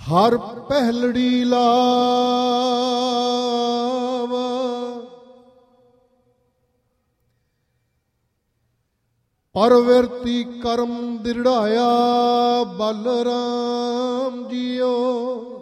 Har ਪਹਿਲੜੀ ਲਾਵ ਪਰਵਿਰਤੀ Karam ਦਿੜਾਇਆ Balram JIO.